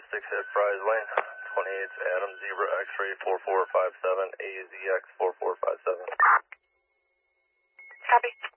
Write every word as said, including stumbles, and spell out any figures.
six at Fry's Lane, twenty-eight Adam Zebra X-ray four four five seven, A Z X four four five seven. Copy.